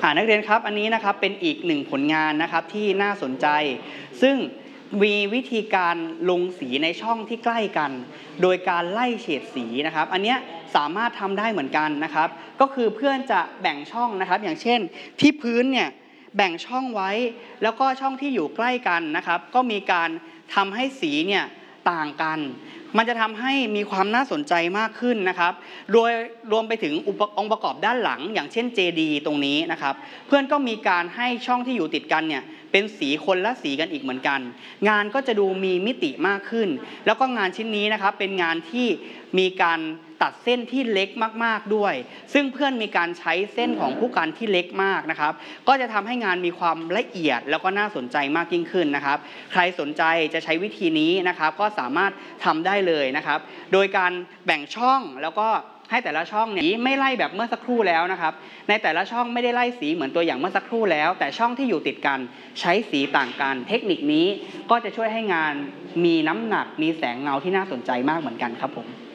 นักเรียนครับอันนี้นะครับเป็นอีกหนึ่งผลงานนะครับที่น่าสนใจซึ่งมีวิธีการลงสีในช่องที่ใกล้กันโดยการไล่เฉดสีนะครับอันนี้สามารถทำได้เหมือนกันนะครับก็คือเพื่อนจะแบ่งช่องนะครับอย่างเช่นที่พื้นเนี่ยแบ่งช่องไว้แล้วก็ช่องที่อยู่ใกล้กันนะครับก็มีการทำให้สีเนี่ยต่างกันมันจะทำให้มีความน่าสนใจมากขึ้นนะครับโดยรวมไปถึงองค์ประกอบด้านหลังอย่างเช่นเจดีย์ตรงนี้นะครับเพื่อนก็มีการให้ช่องที่อยู่ติดกันเนี่ยเป็นสีคนละสีกันอีกเหมือนกันงานก็จะดูมีมิติมากขึ้นแล้วก็งานชิ้นนี้นะครับเป็นงานที่มีการตัดเส้นที่เล็กมากๆด้วยซึ่งเพื่อนมีการใช้เส้นของผู้กันที่เล็กมากนะครับก็จะทำให้งานมีความละเอียดแล้วก็น่าสนใจมากยิ่งขึ้นนะครับใครสนใจจะใช้วิธีนี้นะครับก็สามารถทำได้เลยนะครับโดยการแบ่งช่องแล้วก็ให้แต่ละช่องเนี่ยไม่ไล่แบบเมื่อสักครู่แล้วนะครับในแต่ละช่องไม่ได้ไล่สีเหมือนตัวอย่างเมื่อสักครู่แล้วแต่ช่องที่อยู่ติดกันใช้สีต่างกันเทคนิคนี้ก็จะช่วยให้งานมีน้ำหนักมีแสงเงาที่น่าสนใจมากเหมือนกันครับผม